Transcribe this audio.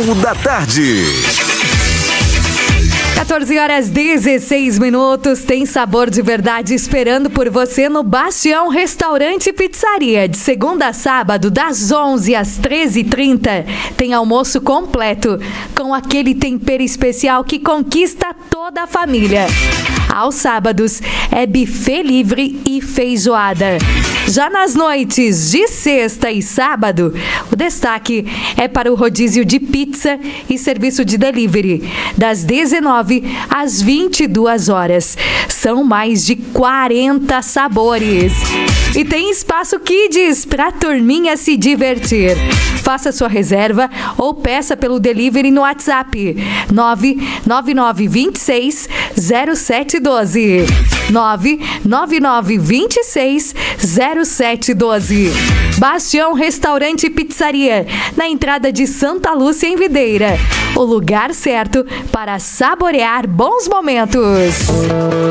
da Tarde. 14h16, tem sabor de verdade esperando por você no Bastião Restaurante e Pizzaria. De segunda a sábado, das 11 às 13h30, tem almoço completo, com aquele tempero especial que conquista toda a família. Aos sábados, é buffet livre e feijoada. Já nas noites de sexta e sábado, o destaque é para o rodízio de pizza e serviço de delivery, das 19 às 22 horas. São mais de 40 sabores. E tem espaço Kids para a turminha se divertir. Faça sua reserva ou peça pelo delivery no WhatsApp 99926 0712. 99926 0712. Bastião Restaurante e Pizzaria, na entrada de Santa Lúcia, em Videira. O lugar certo para saborear bons momentos.